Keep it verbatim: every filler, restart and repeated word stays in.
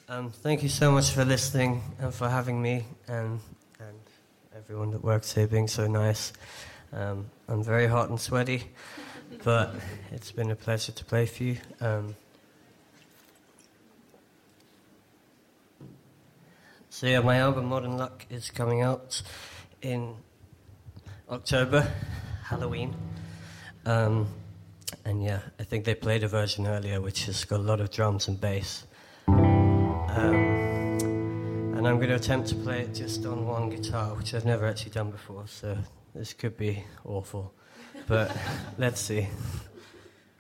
Um, thank you so much for listening and for having me, and and everyone that works here being so nice. Um, I'm very hot and sweaty, but it's been a pleasure to play for you. Um, so yeah, my album Modern Luck is coming out in October, Halloween. Um, and yeah, I think they played a version earlier which has got a lot of drums and bass. Um, and I'm going to attempt to play it just on one guitar, which I've never actually done before, so this could be awful. But let's see.